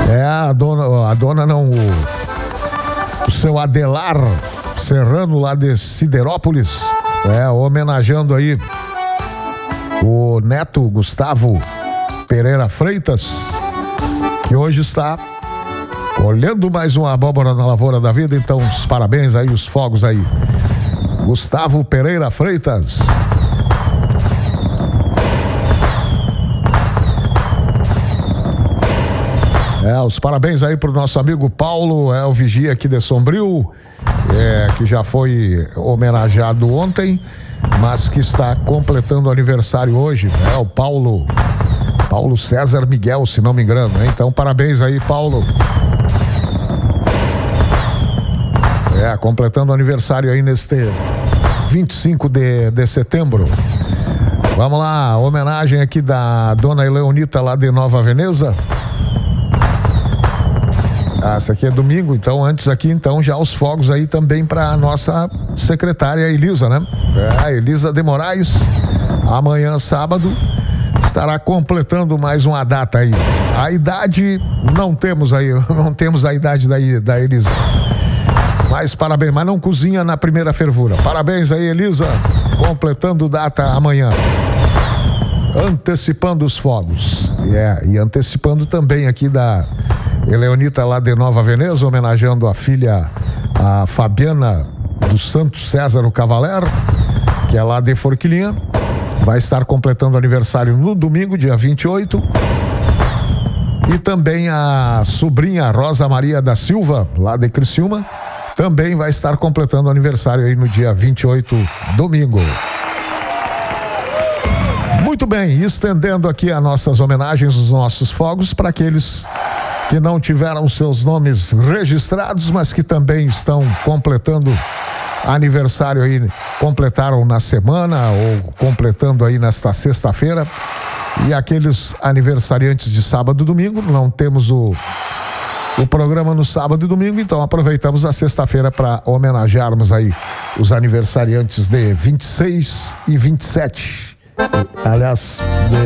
A dona não, o seu Adelar Serrano lá de Siderópolis, homenageando aí o neto Gustavo Pereira Freitas, que hoje está olhando mais uma abóbora na lavoura da vida. Então, os parabéns aí, os fogos aí. Gustavo Pereira Freitas. Os parabéns aí pro nosso amigo Paulo, o vigia aqui de Sombrio, que já foi homenageado ontem, mas que está completando aniversário hoje, o Paulo César Miguel, se não me engano, né? Então, parabéns aí, Paulo. Completando aniversário aí neste 25 de setembro. Vamos lá, homenagem aqui da dona Eleonita lá de Nova Veneza. Essa aqui é domingo, então antes aqui, então já os fogos aí também para a nossa secretária Elisa, né? A Elisa de Moraes, amanhã sábado, estará completando mais uma data aí. A idade não temos aí, não temos a idade da Elisa. Mas parabéns, mas não cozinha na primeira fervura. Parabéns aí, Elisa, completando data amanhã. Antecipando os fogos. E antecipando também aqui da Eleonita lá de Nova Veneza, homenageando a filha, a Fabiana dos Santos César o Cavaler, que é lá de Forquilinha. Vai estar completando aniversário no domingo, dia 28. E também a sobrinha Rosa Maria da Silva, lá de Criciúma, também vai estar completando aniversário aí no dia 28, domingo. Muito bem, estendendo aqui as nossas homenagens, os nossos fogos, para aqueles que não tiveram seus nomes registrados, mas que também estão completando aniversário aí, completaram na semana ou completando aí nesta sexta-feira. E aqueles aniversariantes de sábado e domingo, não temos o programa no sábado e domingo, então aproveitamos a sexta-feira para homenagearmos aí os aniversariantes de 26 e 27. Aliás,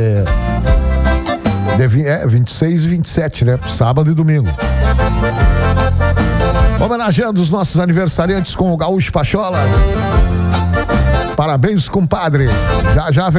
26 e 27, né? Sábado e domingo. Homenageando os nossos aniversariantes com o Gaúcho Pachola. Parabéns, compadre. Já vem